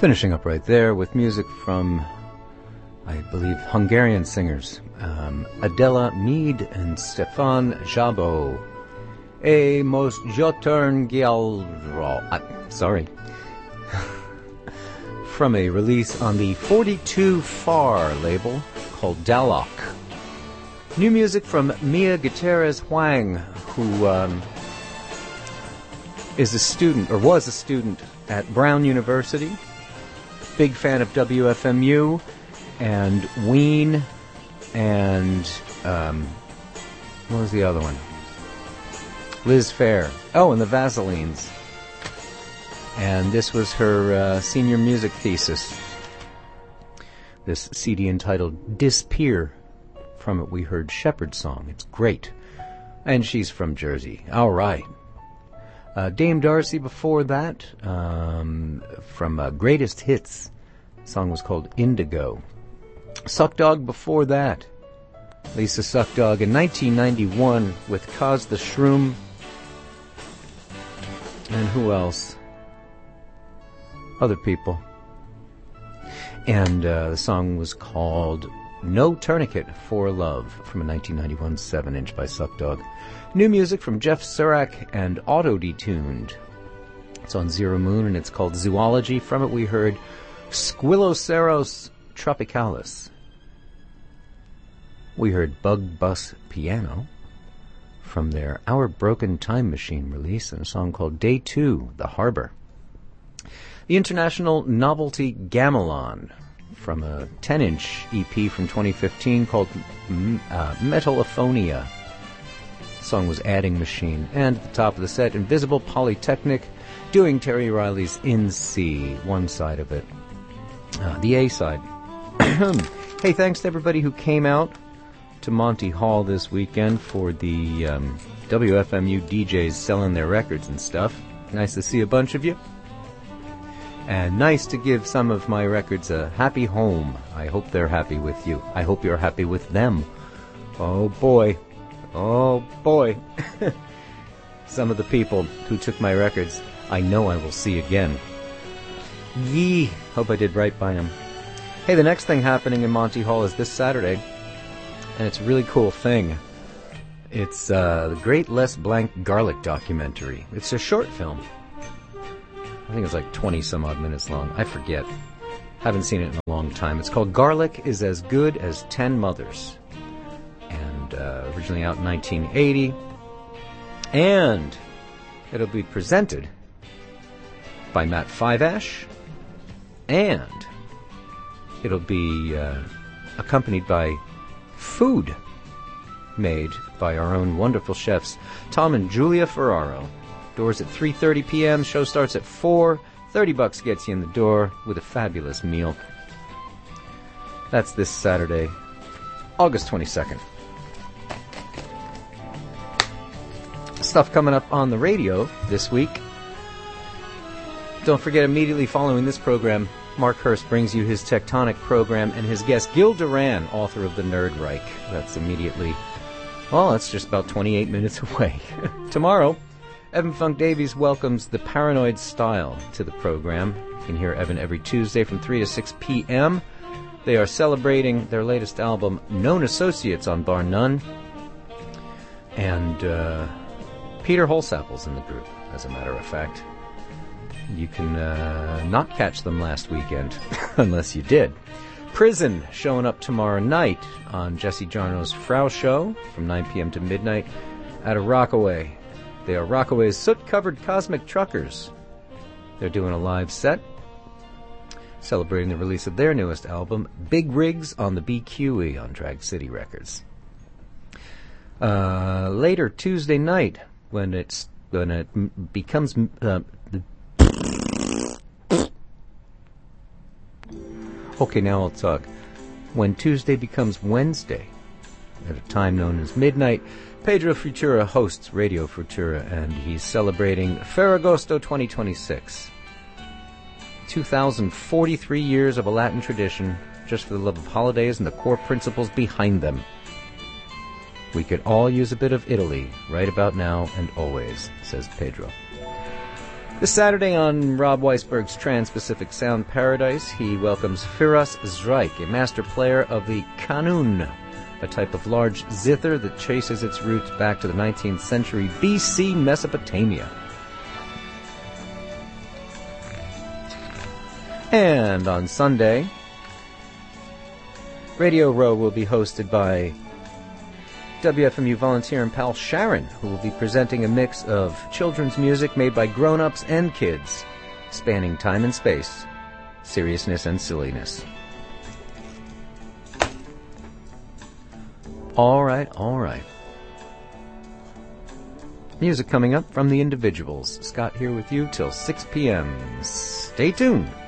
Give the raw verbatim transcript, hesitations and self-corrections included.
Finishing up right there with music from, I believe, Hungarian singers, um, Adela Mead and Stefan Jabo. A most Jotern Gialro. Uh, sorry. From a release on the forty-two Far label called Dalok. New music from Mia Gutierrez Huang, who um, is a student, or was a student, at Brown University. Big fan of W F M U and Ween and um, what was the other one? Liz Phair. Oh, and the Vaselines. And this was her uh, senior music thesis. This C D entitled Disappear. From it we heard Shepherd's Song. It's great. And she's from Jersey. All right. Uh, Dame Darcy before that, um, from uh, Greatest Hits. The song was called Indigo. Suck Dog before that. Lisa Suck Dog in nineteen ninety-one with Cause the Shroom. And who else? Other people. And uh, the song was called No Tourniquet for Love from a nineteen ninety-one seven inch by Suck Dog. New music from Jeff Surak and Auto Detuned. It's on Zero Moon and it's called Zoology. From it we heard Squilloceros Tropicalis. We heard Bug Bus Piano from their Our Broken Time Machine release and a song called Day two, The Harbor. The International Novelty Gamelan from a ten inch E P from twenty fifteen called uh, Metalophonia. The song was Adding Machine. And at the top of the set, Invisible Polytechnic doing Terry Riley's In C, one side of it. Uh, the A side. Hey, thanks to everybody who came out to Monty Hall this weekend for the um, W F M U D Js selling their records and stuff. Nice to see a bunch of you. And nice to give some of my records a happy home. I hope they're happy with you. I hope you're happy with them. Oh boy. Oh boy. Some of the people who took my records, I know I will see again. Yee. Hope I did right by them. Hey, the next thing happening in Monty Hall is this Saturday. And it's a really cool thing. It's uh, the Great Les Blanc Garlic documentary. It's a short film. I think it's like twenty some odd minutes long. I forget. Haven't seen it in a long time. It's called Garlic is as Good as Ten Mothers. And uh, originally out in nineteen eighty. And it'll be presented by Matt Fivash. And it'll be uh, accompanied by food made by our own wonderful chefs, Tom and Julia Ferraro. Doors at three thirty p.m. Show starts at four. thirty bucks gets you in the door with a fabulous meal. That's this Saturday, August twenty-second. Stuff coming up on the radio this week. Don't forget, immediately following this program, Mark Hurst brings you his Tectonic program and his guest, Gil Duran, author of The Nerd Reich. That's immediately, well, that's just about twenty-eight minutes away. Tomorrow, Evan Funk Davies welcomes the Paranoid Style to the program. You can hear Evan every Tuesday from three to six p.m. They are celebrating their latest album, Known Associates, on Bar None. And uh, Peter Holsapple's in the group, as a matter of fact. You can uh, not catch them last weekend, unless you did. Prison showing up tomorrow night on Jesse Jarno's Frau Show from nine p.m. to midnight out of Rockaway. They are Rockaway's soot-covered cosmic truckers. They're doing a live set, celebrating the release of their newest album, Big Rigs on the B Q E on Drag City Records. Uh, later Tuesday night, when it's when it becomes uh, okay, now I'll talk. When Tuesday becomes Wednesday, at a time known as midnight, Pedro Futura hosts Radio Futura, and he's celebrating Ferragosto twenty twenty-six. two thousand forty-three years of a Latin tradition, just for the love of holidays and the core principles behind them. We could all use a bit of Italy right about now and always, says Pedro. This Saturday on Rob Weisberg's Trans-Pacific Sound Paradise, he welcomes Firas Zreik, a master player of the kanun, a type of large zither that traces its roots back to the nineteenth century B C Mesopotamia. And on Sunday, Radio Row will be hosted by W F M U volunteer and pal Sharon, who will be presenting a mix of children's music made by grown-ups and kids, spanning time and space, seriousness and silliness. All right, all right. Music coming up from the Individuals. Scott here with you till six p.m. Stay tuned.